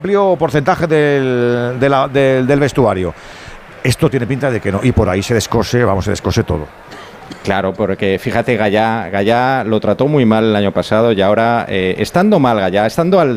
amplio porcentaje del vestuario. Esto tiene pinta de que no, y por ahí se descose todo. Claro, porque fíjate, Gallá lo trató muy mal el año pasado y ahora, estando mal Gallá, estando